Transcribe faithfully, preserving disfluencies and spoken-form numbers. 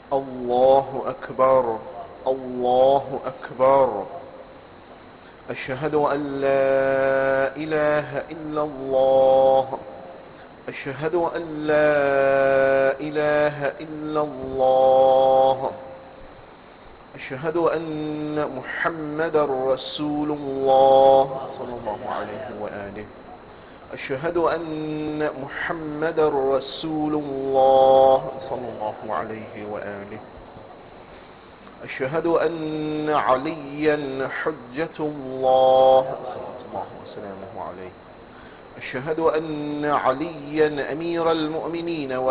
الله أكبر الله أكبر. أشهد أن لا إله إلا الله أشهد أن لا إله إلا الله أشهد أن محمدًا رسول الله صلى الله عليه وآله. أشهد أن محمدًا رسول الله صلى الله عليه وآله. أشهد أن عليًا حجة الله صلى الله وسلامه عليه. أشهد أن عليًا أمير المؤمنين